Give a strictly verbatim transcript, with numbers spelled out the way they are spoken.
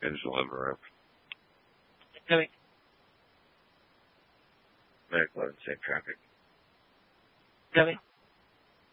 Angela in the room. Coming. Medical and same traffic. Coming.